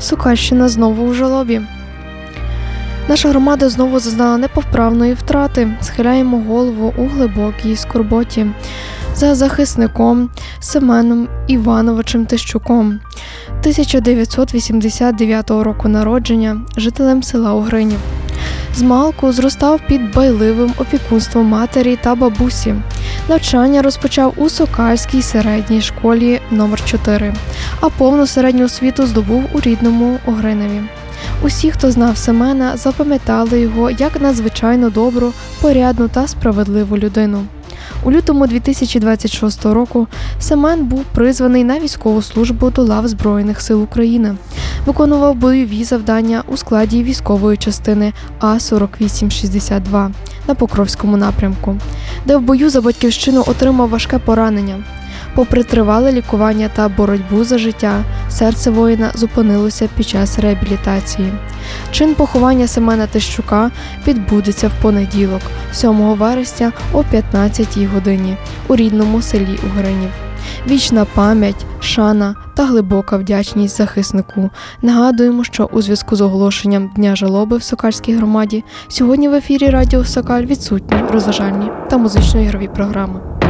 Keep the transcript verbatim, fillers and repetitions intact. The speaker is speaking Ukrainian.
Сокальщина знову у жалобі. Наша громада знову зазнала непоправної втрати. Схиляємо голову у глибокій скорботі за захисником Семеном Івановичем Тищуком, тисяча дев'ятсот вісімдесят дев'ятого року народження, жителем села Угринів. Змалку зростав під дбайливим опікунством матері та бабусі. Навчання розпочав у Сокальській середній школі номер чотири, а повну середню освіту здобув у рідному Угриневі. Усі, хто знав Семена, запам'ятали його як надзвичайно добру, порядну та справедливу людину. У лютому дві тисячі двадцять шостого року Семен був призваний на військову службу до лав Збройних сил України. Виконував бойові завдання у складі військової частини А сорок вісім шістдесят два на Покровському напрямку, де в бою за батьківщину отримав важке поранення. Попри тривале лікування та боротьбу за життя, серце воїна зупинилося під час реабілітації. Чин поховання Семена Тищука відбудеться в понеділок, сьомого вересня о п'ятнадцятій годині у рідному селі Угринів. Вічна пам'ять, шана та глибока вдячність захиснику. Нагадуємо, що у зв'язку з оголошенням Дня жалоби в Сокальській громаді сьогодні в ефірі Радіо Сокаль відсутні розважальні та музично-ігрові програми.